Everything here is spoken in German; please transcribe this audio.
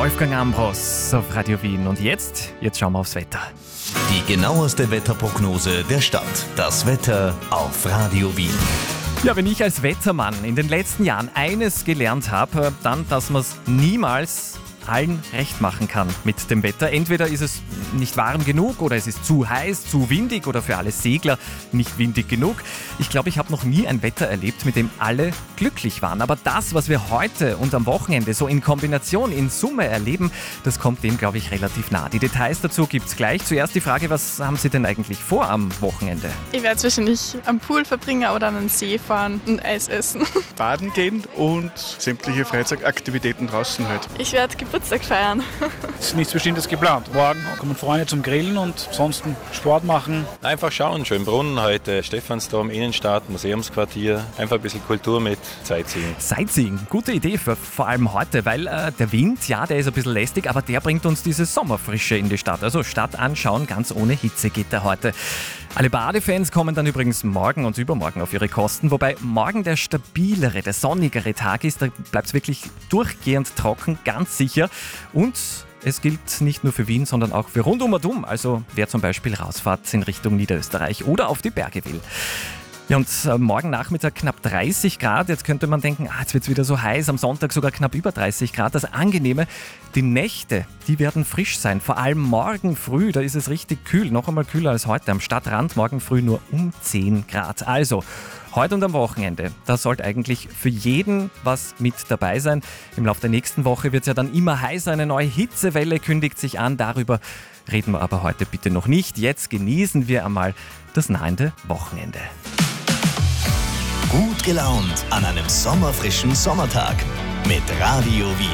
Wolfgang Ambros auf Radio Wien. Und jetzt schauen wir aufs Wetter. Die genaueste Wetterprognose der Stadt. Das Wetter auf Radio Wien. Ja, wenn ich als Wettermann in den letzten Jahren eines gelernt habe, dann, dass man es niemals allen recht machen kann mit dem Wetter. Entweder ist es nicht warm genug oder es ist zu heiß, zu windig oder für alle Segler nicht windig genug. Ich glaube, ich habe noch nie ein Wetter erlebt, mit dem alle glücklich waren. Aber das, was wir heute und am Wochenende so in Kombination, in Summe erleben, das kommt dem, glaube ich, relativ nah. Die Details dazu gibt es gleich. Zuerst die Frage, was haben Sie denn eigentlich vor am Wochenende? Ich werde es wahrscheinlich am Pool verbringen oder an den See fahren und Eis essen. Baden gehen und sämtliche Freizeitaktivitäten draußen halt. Ich werde Geburtstag feiern. Es ist nichts Bestimmtes geplant. Morgen kommen Freunde zum Grillen und ansonsten Sport machen. Einfach schauen, Schönbrunn, heute Stephansdom, Innenstadt, Museumsquartier. Einfach ein bisschen Kultur mit Sightseeing. Sightseeing, gute Idee für vor allem heute, weil der Wind, ja, der ist ein bisschen lästig, aber der bringt uns diese Sommerfrische in die Stadt. Also Stadt anschauen, ganz ohne Hitze geht er heute. Alle Badefans kommen dann übrigens morgen und übermorgen auf ihre Kosten, wobei morgen der stabilere, der sonnigere Tag ist. Da bleibt es wirklich durchgehend trocken, ganz sicher. Und es gilt nicht nur für Wien, sondern auch für rundum und um. Also wer zum Beispiel rausfahrt in Richtung Niederösterreich oder auf die Berge will. Ja, und morgen Nachmittag knapp 30 Grad. Jetzt könnte man denken, jetzt wird es wieder so heiß. Am Sonntag sogar knapp über 30 Grad. Das Angenehme, die Nächte, die werden frisch sein. Vor allem morgen früh, da ist es richtig kühl. Noch einmal kühler als heute am Stadtrand. Morgen früh nur um 10 Grad. Also, heute und am Wochenende, da sollte eigentlich für jeden was mit dabei sein. Im Laufe der nächsten Woche wird es ja dann immer heißer. Eine neue Hitzewelle kündigt sich an. Darüber reden wir aber heute bitte noch nicht. Jetzt genießen wir einmal das nahende Wochenende. Gut gelaunt an einem sommerfrischen Sommertag mit Radio Wien.